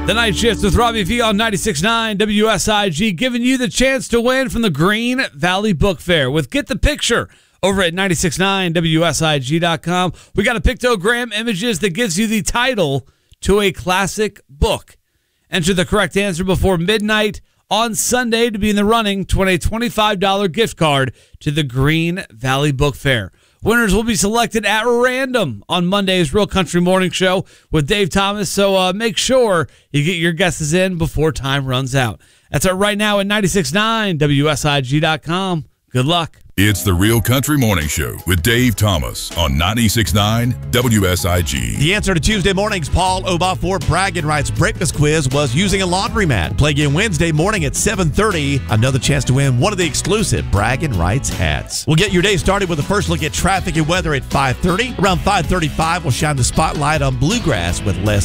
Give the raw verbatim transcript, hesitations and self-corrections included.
The Night Shift with Robbie V on ninety-six point nine W S I G, giving you the chance to win from the Green Valley Book Fair with Get the Picture over at ninety-six point nine W S I G dot com. We got a pictogram images that gives you the title to a classic book. Enter the correct answer before midnight on Sunday to be in the running to win a twenty-five dollars gift card to the Green Valley Book Fair. Winners will be selected at random on Monday's Real Country Morning Show with Dave Thomas, so uh, make sure you get your guesses in before time runs out. That's it right now at ninety-six point nine W S I G dot com. Good luck. It's the Real Country Morning Show with Dave Thomas on ninety-six point nine W S I G. The answer to Tuesday morning's Paul Obafor Bragging Rights breakfast quiz was using a laundromat. Play again Wednesday morning at seven thirty. Another chance to win one of the exclusive Bragging Rights hats. We'll get your day started with a first look at traffic and weather at five thirty. Around five thirty-five, we'll shine the spotlight on Bluegrass with Les